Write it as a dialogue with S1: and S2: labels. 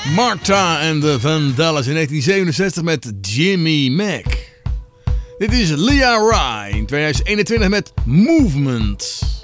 S1: Martha en de Vandellas in 1967 met Jimmy Mac. Dit is Leah Rai in 2021 met Movement.